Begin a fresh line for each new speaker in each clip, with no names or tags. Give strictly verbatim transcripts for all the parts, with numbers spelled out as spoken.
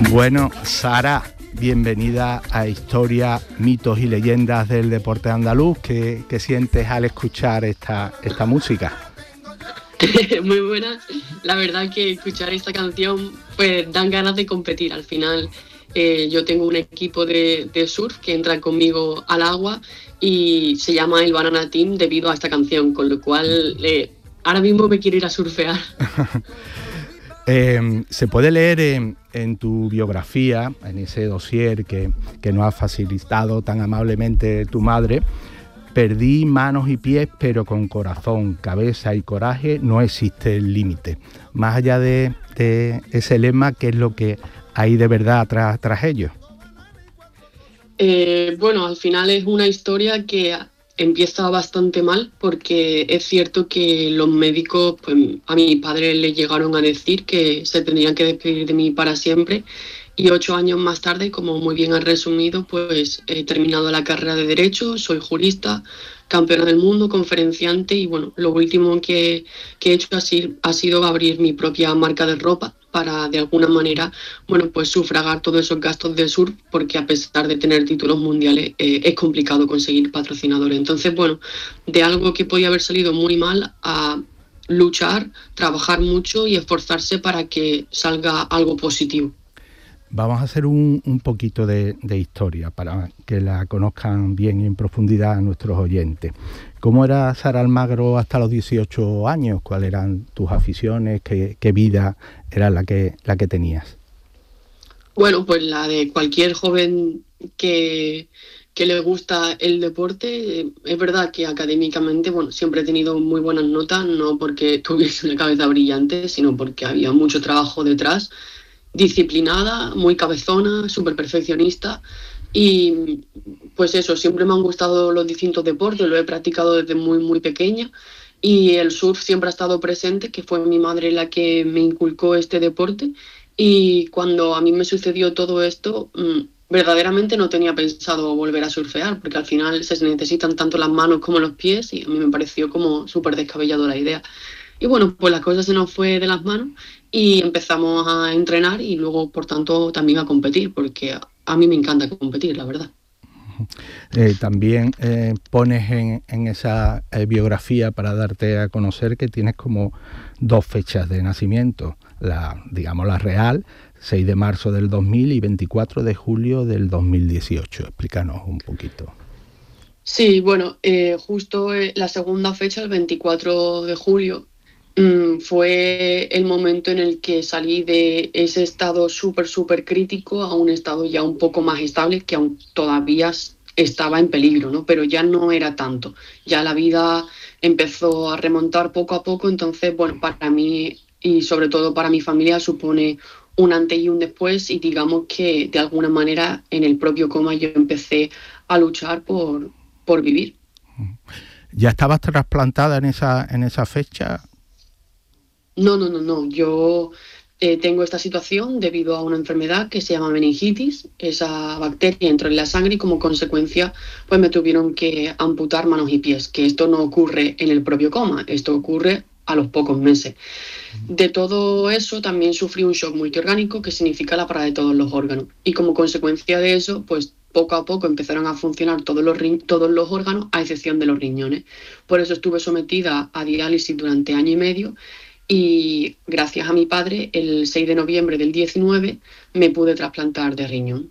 Bueno, Sara, bienvenida a Historia, Mitos y Leyendas del Deporte Andaluz. ¿Qué, qué sientes al escuchar esta, esta música?
Muy buena. La verdad que escuchar esta canción pues dan ganas de competir. Al final eh, yo tengo un equipo de, de surf que entra conmigo al agua y se llama el Banana Team debido a esta canción, con lo cual eh, ahora mismo me quiero ir a surfear.
Eh, se puede leer en, en tu biografía, en ese dossier que, que nos ha facilitado tan amablemente tu madre: perdí manos y pies, pero con corazón, cabeza y coraje no existe el límite. Más allá de, de ese lema, ¿qué es lo que hay de verdad tras, tras ello?
Eh, bueno, al final es una historia que empieza bastante mal, porque es cierto que los médicos, pues a mi padre le llegaron a decir que se tendrían que despedir de mí para siempre, y ocho años más tarde, como muy bien has resumido, pues he terminado la carrera de Derecho, soy jurista, campeona del mundo, conferenciante, y bueno, lo último que, que he hecho ha sido, ha sido abrir mi propia marca de ropa para de alguna manera, bueno, pues sufragar todos esos gastos del surf, porque a pesar de tener títulos mundiales eh, es complicado conseguir patrocinadores. Entonces, bueno, de algo que podía haber salido muy mal a luchar, trabajar mucho y esforzarse para que salga algo positivo.
Vamos a hacer un, un poquito de, de historia para que la conozcan bien y en profundidad nuestros oyentes. ¿Cómo era Sara Almagro hasta los dieciocho años? ¿Cuáles eran tus aficiones? ¿Qué, qué vida era la que, la que tenías?
Bueno, pues la de cualquier joven que, que le gusta el deporte. Es verdad que académicamente, bueno, siempre he tenido muy buenas notas, no porque tuviese una cabeza brillante, sino porque había mucho trabajo detrás. Disciplinada, muy cabezona, súper perfeccionista, y pues eso, siempre me han gustado los distintos deportes, lo he practicado desde muy muy pequeña, y el surf siempre ha estado presente, que fue mi madre la que me inculcó este deporte. Y cuando a mí me sucedió todo esto, mmm, verdaderamente no tenía pensado volver a surfear, porque al final se necesitan tanto las manos como los pies, y a mí me pareció como súper descabellado la idea. Y bueno, pues la cosa se nos fue de las manos y empezamos a entrenar y luego, por tanto, también a competir, porque a, a mí me encanta competir, la verdad.
Eh, también eh, pones en, en esa eh, biografía, para darte a conocer, que tienes como dos fechas de nacimiento, la, digamos, la real, seis de marzo del dos mil y veinticuatro de julio del dos mil dieciocho. Explícanos un poquito.
Sí, bueno, eh, justo eh, la segunda fecha, el veinticuatro de julio, fue el momento en el que salí de ese estado súper, súper crítico a un estado ya un poco más estable, que aún todavía estaba en peligro, ¿no? Pero ya no era tanto. Ya la vida empezó a remontar poco a poco. Entonces, bueno, para mí y sobre todo para mi familia supone un antes y un después, y digamos que de alguna manera en el propio coma yo empecé a luchar por, por vivir.
¿Ya estabas trasplantada en esa, en esa fecha?
No, no, no, no. Yo eh, tengo esta situación debido a una enfermedad que se llama meningitis. Esa bacteria entró en la sangre y como consecuencia pues me tuvieron que amputar manos y pies, que esto no ocurre en el propio coma, esto ocurre a los pocos meses. De todo eso también sufrí un shock multiorgánico, que significa la parada de todos los órganos. Y como consecuencia de eso, pues poco a poco empezaron a funcionar todos los, todos los órganos, a excepción de los riñones. Por eso estuve sometida a diálisis durante año y medio. Y gracias a mi padre, el seis de noviembre del diecinueve, me pude trasplantar de riñón.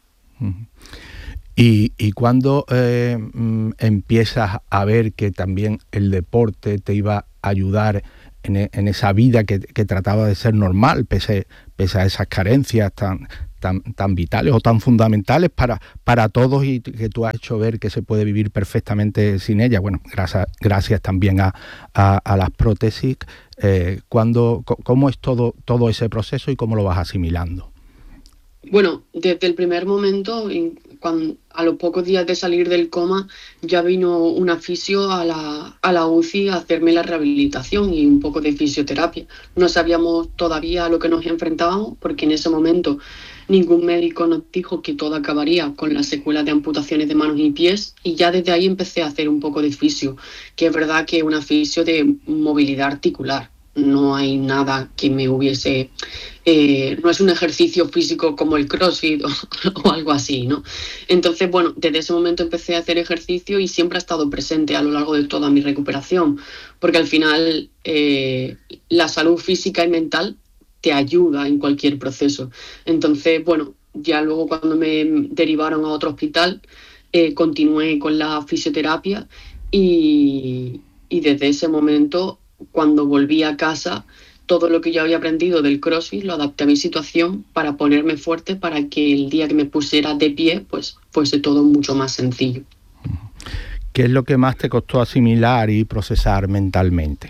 ¿Y, y cuándo eh, empiezas a ver que también el deporte te iba a ayudar en, en esa vida que, que trataba de ser normal, pese, pese a esas carencias tan, tan, tan vitales o tan fundamentales para, para todos, y que tú has hecho ver que se puede vivir perfectamente sin ella? Bueno, gracias, gracias también a, a, a las prótesis. Eh, ¿cuándo, ¿Cómo es todo, todo ese proceso y cómo lo vas asimilando?
Bueno, desde el primer momento, cuando, a los pocos días de salir del coma, ya vino un fisio a la, a la U C I a hacerme la rehabilitación y un poco de fisioterapia. No sabíamos todavía a lo que nos enfrentábamos, porque en ese momento ningún médico nos dijo que todo acabaría con las secuelas de amputaciones de manos y pies, y ya desde ahí empecé a hacer un poco de fisio, que es verdad que es una fisio de movilidad articular. no hay nada que me hubiese... Eh, no es un ejercicio físico como el CrossFit o, o algo así, ¿no? Entonces, bueno, desde ese momento empecé a hacer ejercicio y siempre ha estado presente a lo largo de toda mi recuperación, porque al final eh, la salud física y mental te ayuda en cualquier proceso. Entonces, bueno, ya luego cuando me derivaron a otro hospital, eh, continué con la fisioterapia y, y desde ese momento, cuando volví a casa, todo lo que yo había aprendido del CrossFit lo adapté a mi situación para ponerme fuerte, para que el día que me pusiera de pie, pues fuese todo mucho más sencillo.
¿Qué es lo que más te costó asimilar y procesar mentalmente?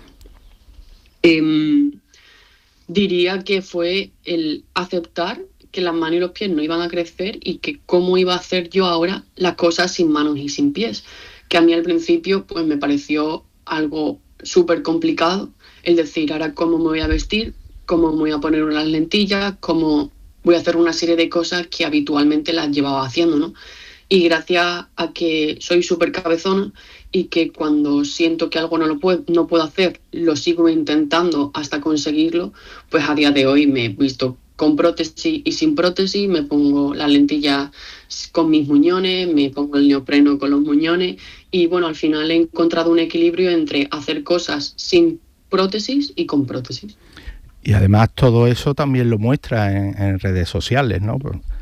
Eh, diría que fue el aceptar que las manos y los pies no iban a crecer y que cómo iba a hacer yo ahora las cosas sin manos y sin pies. Que a mí al principio pues me pareció algo súper complicado, el decir ahora cómo me voy a vestir, cómo me voy a poner unas lentillas, cómo voy a hacer una serie de cosas que habitualmente las llevaba haciendo, ¿no? Y gracias a que soy súper cabezona y que cuando siento que algo no lo puedo, no puedo hacer, lo sigo intentando hasta conseguirlo, pues a día de hoy me he visto con prótesis y sin prótesis, me pongo las lentillas con mis muñones, me pongo el neopreno con los muñones y bueno, al final he encontrado un equilibrio entre hacer cosas sin prótesis y con prótesis.
Y además todo eso también lo muestra en, en redes sociales, ¿no?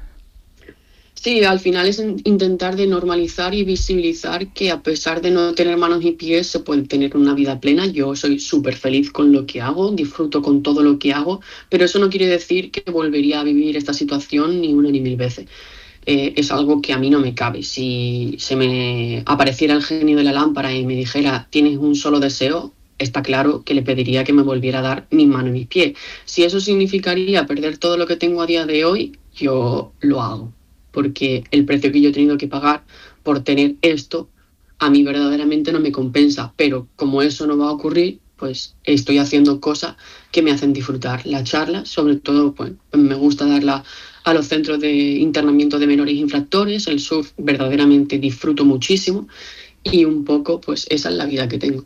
Sí, al final es intentar de normalizar y visibilizar que a pesar de no tener manos y pies se puede tener una vida plena. Yo soy súper feliz con lo que hago, disfruto con todo lo que hago, pero eso no quiere decir que volvería a vivir esta situación ni una ni mil veces. Eh, es algo que a mí no me cabe. Si se me apareciera el genio de la lámpara y me dijera tienes un solo deseo, está claro que le pediría que me volviera a dar mis manos y mis pies. Si eso significaría perder todo lo que tengo a día de hoy, yo lo hago. Porque el precio que yo he tenido que pagar por tener esto, a mí verdaderamente no me compensa. Pero como eso no va a ocurrir, pues estoy haciendo cosas que me hacen disfrutar. La charla, sobre todo, pues me gusta darla a los centros de internamiento de menores infractores. El surf verdaderamente disfruto muchísimo y un poco, pues esa es la vida que tengo.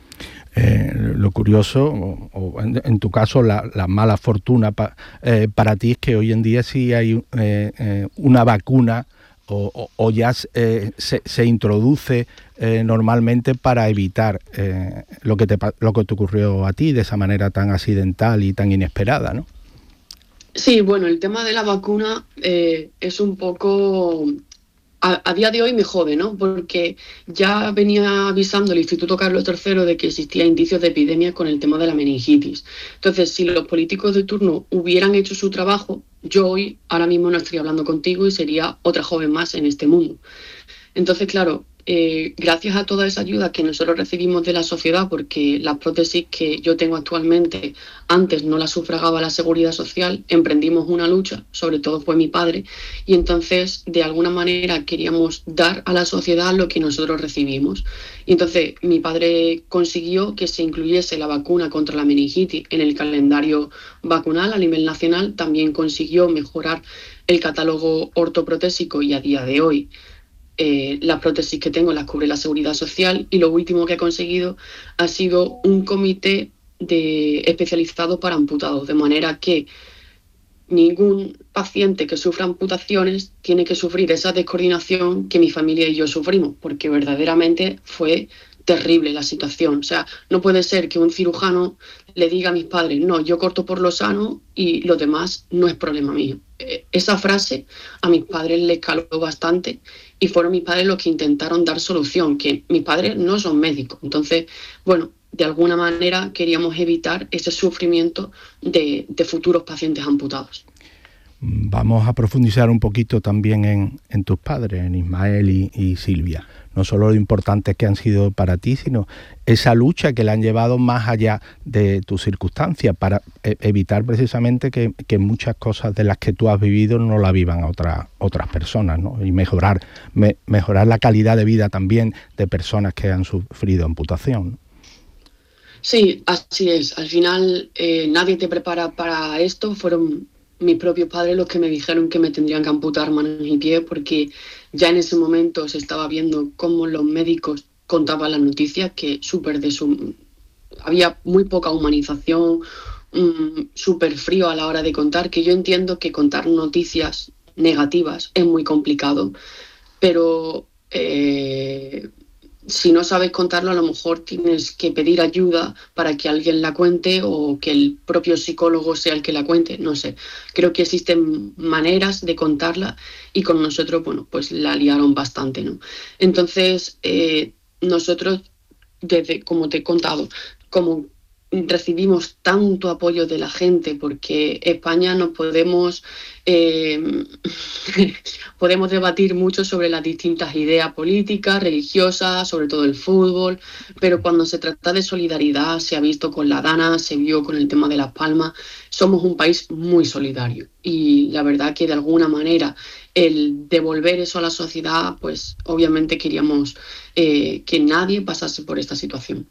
Eh, lo curioso, o, o en, en tu caso la, la mala fortuna pa, eh, para ti es que hoy en día sí hay eh, eh, una vacuna o, o, o ya eh, se, se introduce eh, normalmente para evitar eh, lo, que te, lo que te ocurrió a ti de esa manera tan accidental y tan inesperada, ¿no?
Sí, bueno, el tema de la vacuna eh, es un poco... A, a día de hoy me jode, ¿no? Porque ya venía avisando el Instituto Carlos tercero de que existía indicios de epidemia con el tema de la meningitis. Entonces, si los políticos de turno hubieran hecho su trabajo, yo hoy, ahora mismo no estaría hablando contigo y sería otra joven más en este mundo. Entonces, claro, eh, gracias a toda esa ayuda que nosotros recibimos de la sociedad, porque las prótesis que yo tengo actualmente antes no las sufragaba la Seguridad Social, emprendimos una lucha, sobre todo fue mi padre, y entonces de alguna manera queríamos dar a la sociedad lo que nosotros recibimos. Y entonces mi padre consiguió que se incluyese la vacuna contra la meningitis en el calendario vacunal a nivel nacional, también consiguió mejorar el catálogo ortoprotésico y a día de hoy Eh, las prótesis que tengo las cubre la Seguridad Social y lo último que he conseguido ha sido un comité de, especializado para amputados, de manera que ningún paciente que sufra amputaciones tiene que sufrir esa descoordinación que mi familia y yo sufrimos, porque verdaderamente fue terrible la situación. O sea, no puede ser que un cirujano le diga a mis padres, no, yo corto por lo sano y lo demás no es problema mío. Esa frase a mis padres les caló bastante y fueron mis padres los que intentaron dar solución, que mis padres no son médicos. Entonces, bueno, de alguna manera queríamos evitar ese sufrimiento de, de futuros pacientes amputados.
Vamos a profundizar un poquito también en, en tus padres, en Ismael y, y Silvia. No solo lo importantes que han sido para ti, sino esa lucha que le han llevado más allá de tus circunstancias para e- evitar precisamente que, que muchas cosas de las que tú has vivido no la vivan otra, otras personas, ¿no? Y mejorar, me, mejorar la calidad de vida también de personas que han sufrido amputación, ¿no?
Sí, así es. Al final eh, nadie te prepara para esto. Fueron mis propios padres los que me dijeron que me tendrían que amputar manos y pies porque ya en ese momento se estaba viendo cómo los médicos contaban las noticias, que súper había muy poca humanización, um, súper frío a la hora de contar, que yo entiendo que contar noticias negativas es muy complicado, pero eh, si no sabes contarlo, a lo mejor tienes que pedir ayuda para que alguien la cuente o que el propio psicólogo sea el que la cuente, no sé. Creo que existen maneras de contarla y con nosotros, bueno, pues la liaron bastante, ¿no? Entonces, eh, nosotros, desde, como te he contado, como recibimos tanto apoyo de la gente, porque España nos podemos eh, podemos debatir mucho sobre las distintas ideas políticas, religiosas, sobre todo el fútbol, pero cuando se trata de solidaridad, se ha visto con la Dana, se vio con el tema de Las Palmas, somos un país muy solidario y la verdad que de alguna manera el devolver eso a la sociedad, pues obviamente queríamos eh, que nadie pasase por esta situación.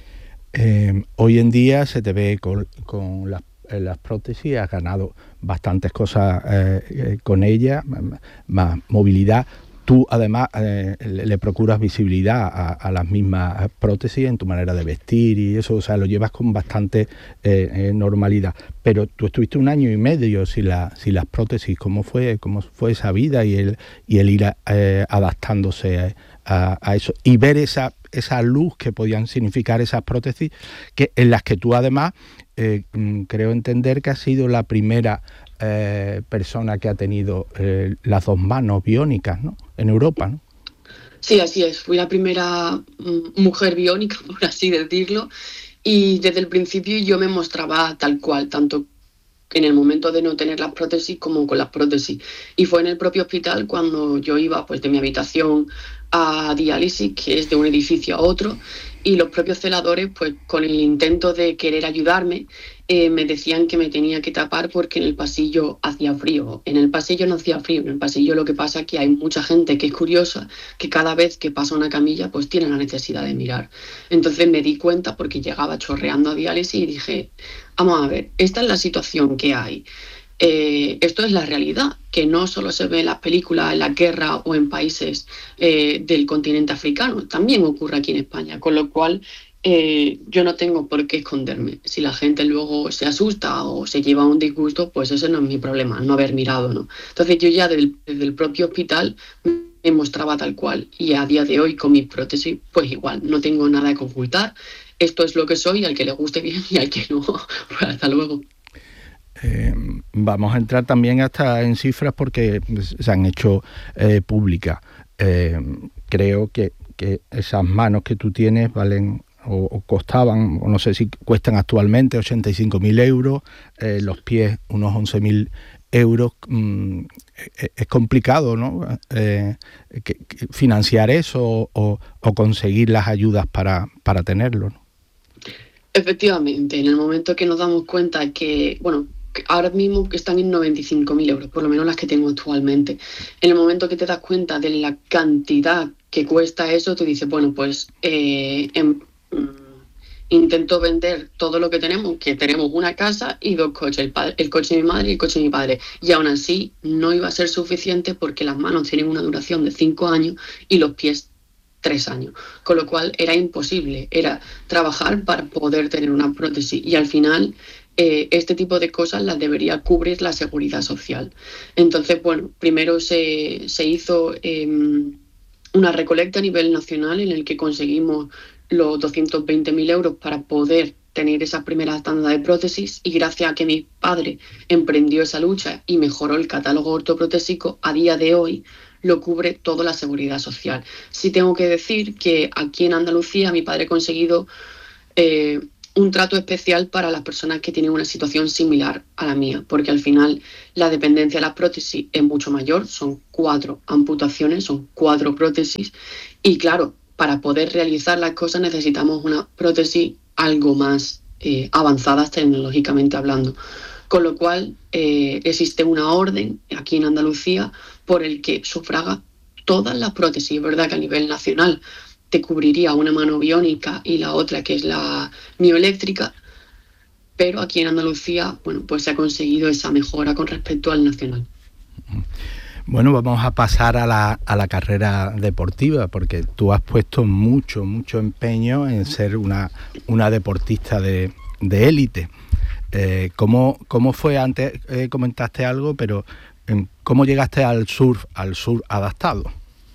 Eh, hoy en día se te ve con, con las, las prótesis, has ganado bastantes cosas eh, eh, con ellas, más movilidad. Tú además eh, le, le procuras visibilidad a, a las mismas prótesis en tu manera de vestir y eso, o sea, lo llevas con bastante eh, eh, normalidad. Pero tú estuviste un año y medio sin, la, sin las prótesis. ¿Cómo fue, cómo fue esa vida y el, y el ir eh, adaptándose a, a eso? Y ver esa, esa luz que podían significar esas prótesis, que en las que tú además eh, creo entender que has sido la primera Eh, persona que ha tenido eh, las dos manos biónicas, ¿no? En Europa, ¿no?
Sí, así es. Fui la primera mm, mujer biónica, por así decirlo, y desde el principio yo me mostraba tal cual, tanto en el momento de no tener las prótesis como con las prótesis. Y fue en el propio hospital cuando yo iba pues de mi habitación a diálisis, que es de un edificio a otro, y los propios celadores, pues con el intento de querer ayudarme, eh, me decían que me tenía que tapar porque en el pasillo hacía frío. En el pasillo no hacía frío, en el pasillo lo que pasa es que hay mucha gente que es curiosa, que cada vez que pasa una camilla, pues tiene la necesidad de mirar. Entonces me di cuenta porque llegaba chorreando a diálisis y dije, vamos a ver, esta es la situación que hay. Eh, esto es la realidad, que no solo se ve en las películas, en la guerra o en países eh, del continente africano, también ocurre aquí en España, con lo cual eh, yo no tengo por qué esconderme. Si la gente luego se asusta o se lleva un disgusto, pues ese no es mi problema, no haber mirado, ¿no? Entonces yo ya desde el, desde el propio hospital me mostraba tal cual y a día de hoy con mis prótesis, pues igual, no tengo nada que ocultar. Esto es lo que soy, al que le guste bien y al que no, pues hasta luego.
Eh, vamos a entrar también hasta en cifras porque se han hecho eh, públicas. Eh, creo que, que esas manos que tú tienes valen o, o costaban, o no sé si cuestan actualmente ochenta y cinco mil euros, eh, los pies unos once mil euros. Mm, es, es complicado, ¿no? Eh, que, que financiar eso o, o conseguir las ayudas para, para tenerlo, ¿no?
Efectivamente, en el momento que nos damos cuenta que, bueno, que ahora mismo están en noventa y cinco mil euros, por lo menos las que tengo actualmente. En el momento que te das cuenta de la cantidad que cuesta eso, tú dices, bueno, pues eh, em, mm, intento vender todo lo que tenemos, que tenemos una casa y dos coches, el, padre, el coche de mi madre y el coche de mi padre. Y aún así no iba a ser suficiente porque las manos tienen una duración de cinco años y los pies tres años, con lo cual era imposible, era trabajar para poder tener una prótesis y al final eh, este tipo de cosas las debería cubrir la seguridad social. Entonces, bueno, primero se, se hizo eh, una recolecta a nivel nacional en el que conseguimos los doscientos veinte mil euros para poder tener esa primera tanda de prótesis y gracias a que mi padre emprendió esa lucha y mejoró el catálogo ortoprotésico, a día de hoy lo cubre toda la seguridad social. Sí tengo que decir que aquí en Andalucía mi padre ha conseguido eh, un trato especial para las personas que tienen una situación similar a la mía, porque al final la dependencia de las prótesis es mucho mayor, son cuatro amputaciones, son cuatro prótesis, y claro, para poder realizar las cosas necesitamos una prótesis algo más eh, avanzadas tecnológicamente hablando. Con lo cual eh, existe una orden aquí en Andalucía por el que sufraga todas las prótesis. Es verdad que a nivel nacional te cubriría una mano biónica y la otra que es la mioeléctrica, pero aquí en Andalucía, bueno, pues se ha conseguido esa mejora con respecto al nacional.
Bueno, vamos a pasar a la, a la carrera deportiva, porque tú has puesto mucho, mucho empeño en ser una, una deportista de, de élite. Eh, ¿cómo, ¿Cómo fue? Antes eh, comentaste algo, pero ¿cómo llegaste al surf, al surf adaptado?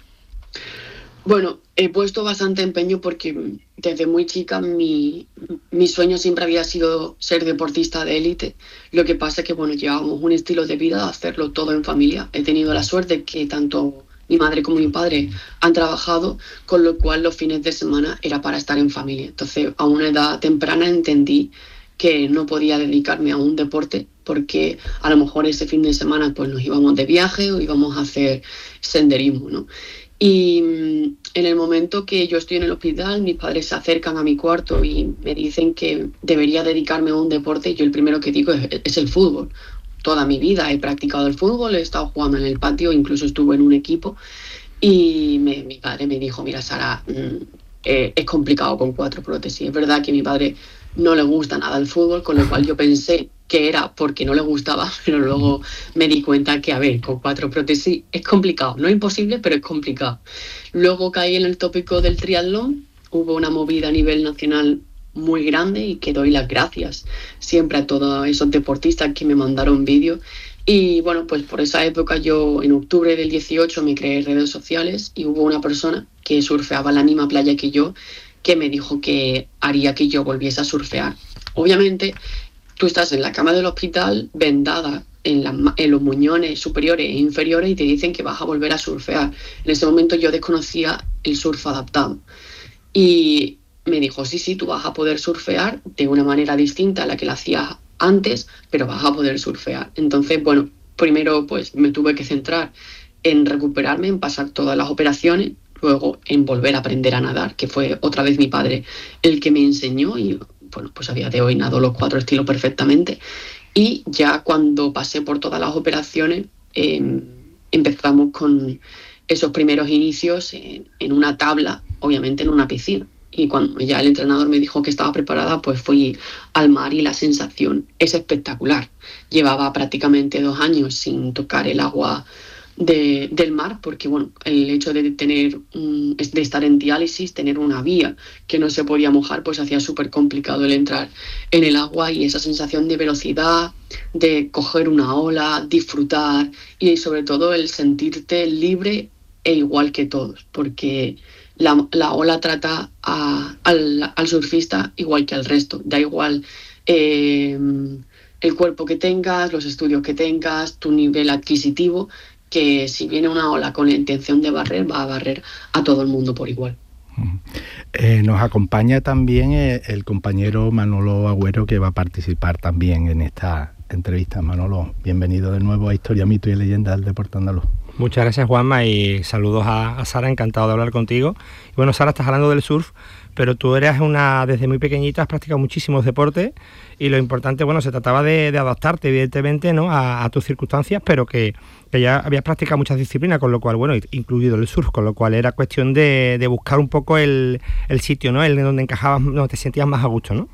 Bueno, he puesto bastante empeño porque desde muy chica mi, mi sueño siempre había sido ser deportista de élite. Lo que pasa es que, bueno, llevábamos un estilo de vida de hacerlo todo en familia. He tenido la suerte que tanto mi madre como mi padre han trabajado, con lo cual los fines de semana era para estar en familia. Entonces, a una edad temprana entendí que no podía dedicarme a un deporte porque a lo mejor ese fin de semana pues nos íbamos de viaje o íbamos a hacer senderismo, ¿no? Y en el momento que yo estoy en el hospital, mis padres se acercan a mi cuarto y me dicen que debería dedicarme a un deporte. Yo el primero que digo es, es el fútbol. Toda mi vida he practicado el fútbol, he estado jugando en el patio, incluso estuve en un equipo. Y me, mi padre me dijo, mira, Sara, mmm, eh, es complicado con cuatro prótesis. Es verdad que a mi padre no le gusta nada el fútbol, con lo cual yo pensé que era porque no le gustaba, pero luego me di cuenta que, a ver, con cuatro prótesis es complicado, no es imposible, pero es complicado. Luego caí en el tópico del triatlón, hubo una movida a nivel nacional muy grande y que doy las gracias siempre a todos esos deportistas que me mandaron vídeos. Y bueno, pues por esa época yo en octubre del dieciocho me creé redes sociales y hubo una persona que surfeaba la misma playa que yo que me dijo que haría que yo volviese a surfear. Obviamente, tú estás en la cama del hospital, vendada en, la, en los muñones superiores e inferiores y te dicen que vas a volver a surfear. En ese momento yo desconocía el surf adaptado. Y me dijo, sí, sí, tú vas a poder surfear de una manera distinta a la que la hacías antes, pero vas a poder surfear. Entonces, bueno, primero pues me tuve que centrar en recuperarme, en pasar todas las operaciones, luego en volver a aprender a nadar, que fue otra vez mi padre el que me enseñó y bueno, pues a día de hoy nado los cuatro estilos perfectamente. Y ya cuando pasé por todas las operaciones, eh, empezamos con esos primeros inicios en, en una tabla, obviamente en una piscina. Y cuando ya el entrenador me dijo que estaba preparada, pues fui al mar y la sensación es espectacular. Llevaba prácticamente dos años sin tocar el agua de, del mar, porque bueno, el hecho de tener um, de estar en diálisis, tener una vía que no se podía mojar, pues hacía súper complicado el entrar en el agua y esa sensación de velocidad, de coger una ola, disfrutar y sobre todo el sentirte libre e igual que todos, porque la, la ola trata a, al, al surfista igual que al resto, da igual eh, el cuerpo que tengas, los estudios que tengas, tu nivel adquisitivo, que si viene una ola con la intención de barrer, va a barrer a todo el mundo por igual.
Eh, nos acompaña también el, el compañero Manolo Agüero, que va a participar también en esta entrevista. Manolo, bienvenido de nuevo a Historia, Mito y Leyenda del Deporte Andaluz.
Muchas gracias, Juanma, y saludos a, a Sara, encantado de hablar contigo. Y bueno, Sara, estás hablando del surf, pero tú eres una, desde muy pequeñita has practicado muchísimos deportes y lo importante, bueno, se trataba de, de adaptarte, evidentemente, ¿no?, a, a tus circunstancias, pero que, que ya habías practicado muchas disciplinas, con lo cual, bueno, incluido el surf, con lo cual era cuestión de, de buscar un poco el, el sitio, ¿no?, el donde encajabas, donde te sentías más a gusto, ¿no?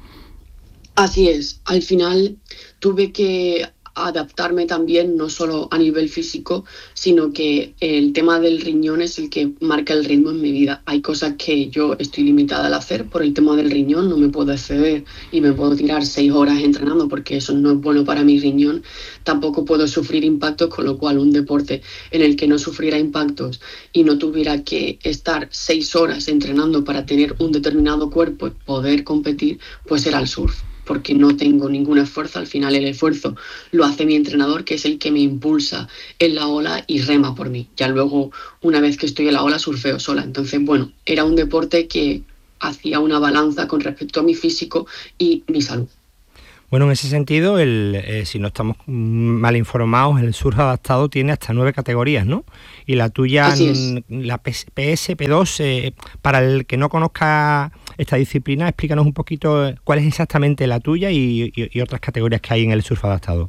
Así es, al final tuve que adaptarme también, no solo a nivel físico, sino que el tema del riñón es el que marca el ritmo en mi vida. Hay cosas que yo estoy limitada al hacer por el tema del riñón, no me puedo exceder y me puedo tirar seis horas entrenando porque eso no es bueno para mi riñón. Tampoco puedo sufrir impactos, con lo cual un deporte en el que no sufriera impactos y no tuviera que estar seis horas entrenando para tener un determinado cuerpo y poder competir, pues era el surf, porque no tengo ningún esfuerzo. Al final el esfuerzo lo hace mi entrenador, que es el que me impulsa en la ola y rema por mí. Ya luego, una vez que estoy en la ola, surfeo sola. Entonces, bueno, era un deporte que hacía una balanza con respecto a mi físico y mi salud.
Bueno, en ese sentido, el, eh, si no estamos mal informados, el surf adaptado tiene hasta nueve categorías, ¿no? Y la tuya, la P S P dos, eh, para el que no conozca esta disciplina, explícanos un poquito cuál es exactamente la tuya y, y, y otras categorías que hay en el surf adaptado.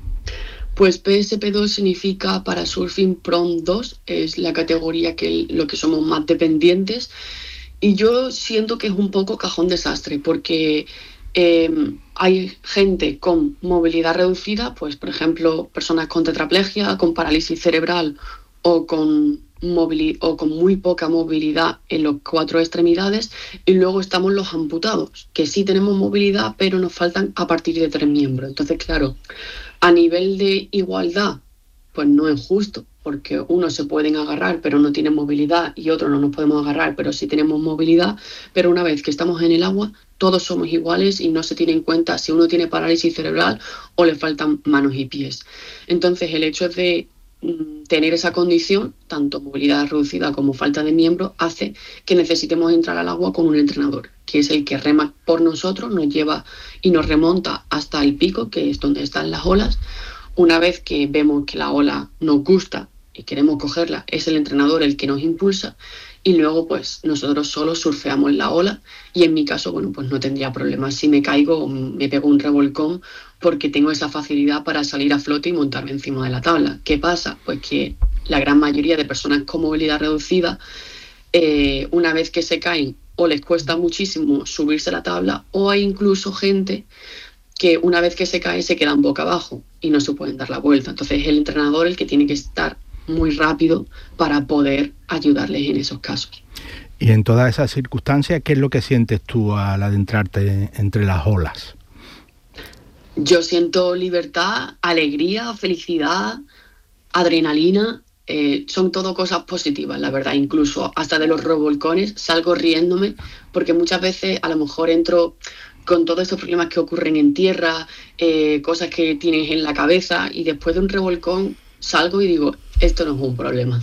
Pues P S P dos significa para Surfing Prone dos, es la categoría que lo que somos más dependientes, y yo siento que es un poco cajón desastre, porque Eh, hay gente con movilidad reducida, pues por ejemplo, personas con tetraplegia, con parálisis cerebral o con, movili- o con muy poca movilidad en las cuatro extremidades. Y luego estamos los amputados, que sí tenemos movilidad, pero nos faltan a partir de tres miembros. Entonces, claro, a nivel de igualdad, pues no es justo, porque unos se pueden agarrar pero no tienen movilidad y otros no nos podemos agarrar pero sí tenemos movilidad, pero una vez que estamos en el agua todos somos iguales y no se tiene en cuenta si uno tiene parálisis cerebral o le faltan manos y pies. Entonces el hecho de mm, tener esa condición, tanto movilidad reducida como falta de miembros, hace que necesitemos entrar al agua con un entrenador, que es el que rema por nosotros, nos lleva y nos remonta hasta el pico, que es donde están las olas. Una vez que vemos que la ola nos gusta y queremos cogerla, es el entrenador el que nos impulsa y luego pues nosotros solo surfeamos la ola y en mi caso, bueno, pues no tendría problemas. Si me caigo, me pego un revolcón porque tengo esa facilidad para salir a flote y montarme encima de la tabla. ¿Qué pasa? Pues que la gran mayoría de personas con movilidad reducida, eh, una vez que se caen, o les cuesta muchísimo subirse a la tabla o hay incluso gente que una vez que se cae se quedan boca abajo y no se pueden dar la vuelta. Entonces es el entrenador el que tiene que estar muy rápido para poder ayudarles en esos casos.
Y en todas esas circunstancias, ¿qué es lo que sientes tú al adentrarte entre las olas?
Yo siento libertad, alegría, felicidad, adrenalina. Eh, son todo cosas positivas, la verdad. Incluso hasta de los revolcones salgo riéndome porque muchas veces a lo mejor entro con todos estos problemas que ocurren en tierra, eh, cosas que tienes en la cabeza y después de un revolcón salgo y digo, esto no es un problema.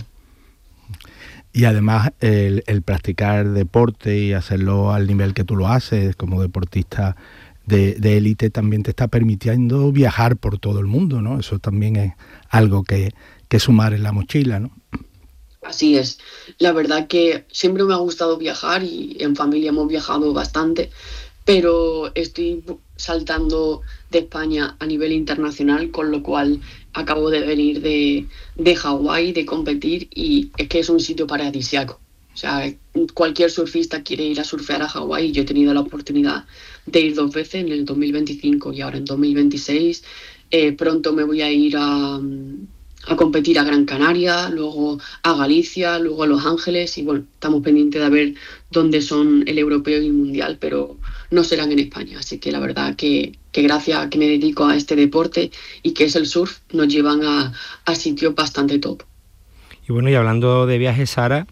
Y además el, el practicar deporte y hacerlo al nivel que tú lo haces como deportista de, de élite también te está permitiendo viajar por todo el mundo, ¿no? Eso también es algo que, que sumar en la mochila, ¿no?
Así es. La verdad que siempre me ha gustado viajar y en familia hemos viajado bastante, pero estoy saltando de España a nivel internacional, con lo cual acabo de venir de, de Hawái, de competir, y es que es un sitio paradisíaco. O sea, cualquier surfista quiere ir a surfear a Hawái y yo he tenido la oportunidad de ir dos veces, en el dos mil veinticinco y ahora en dos mil veintiséis. Eh, pronto me voy a ir a, a competir a Gran Canaria, luego a Galicia, luego a Los Ángeles y bueno, estamos pendientes de ver dónde son el europeo y el mundial, pero no serán en España. Así que la verdad que, que gracias a que me dedico a este deporte y que es el surf, nos llevan a, a sitios bastante top.
Y bueno, y hablando de viajes, Sara,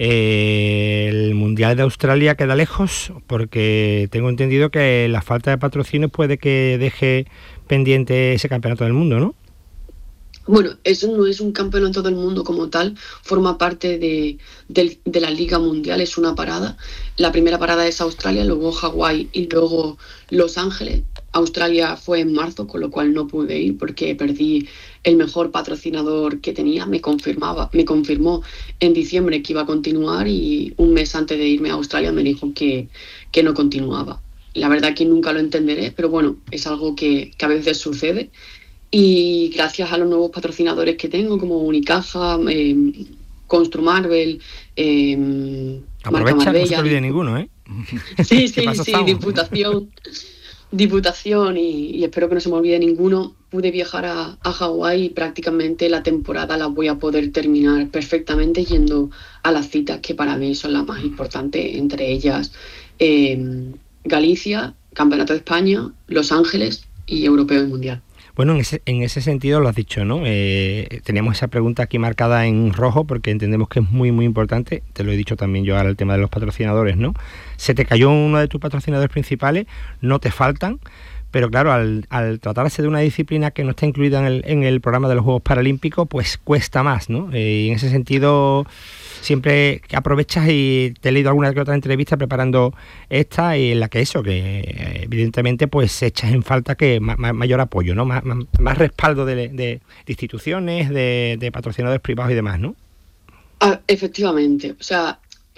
eh, el Mundial de Australia queda lejos porque tengo entendido que la falta de patrocinio puede que deje pendiente ese campeonato del mundo, ¿no?
Bueno, eso no es un campeonato del mundo como tal, forma parte de, de, de la Liga Mundial, es una parada. La primera parada es Australia, luego Hawái y luego Los Ángeles. Australia fue en marzo, con lo cual no pude ir porque perdí el mejor patrocinador que tenía. Me confirmaba, me confirmó en diciembre que iba a continuar y un mes antes de irme a Australia me dijo que, que no continuaba. La verdad que nunca lo entenderé, pero bueno, es algo que, que a veces sucede. Y gracias a los nuevos patrocinadores que tengo, como Unicaja, eh, Constru Marvel, eh,
Aprovecha,
Marca Marbella,
no se te olvide ninguno, ¿eh?
Sí, sí, sí, Diputación, Diputación y, y espero que no se me olvide ninguno. Pude viajar a, a Hawái y prácticamente la temporada la voy a poder terminar perfectamente yendo a las citas que para mí son las más importantes, entre ellas eh, Galicia, Campeonato de España, Los Ángeles y Europeo y Mundial.
Bueno, en ese, en ese sentido lo has dicho, ¿no? Eh, teníamos esa pregunta aquí marcada en rojo porque entendemos que es muy, muy importante. Te lo he dicho también yo ahora, el tema de los patrocinadores, ¿no? Se te cayó uno de tus patrocinadores principales, no te faltan, pero claro, al, al tratarse de una disciplina que no está incluida en el, en el programa de los Juegos Paralímpicos, pues cuesta más, ¿no? Eh, y en ese sentido, siempre aprovechas y te he leído alguna que otra entrevista preparando esta y en la que eso, que evidentemente pues echas en falta que ma- ma- mayor apoyo, ¿no? Más, más, más respaldo de, de, de instituciones, de, de patrocinadores privados y demás, ¿no?
Ah, efectivamente, o sea,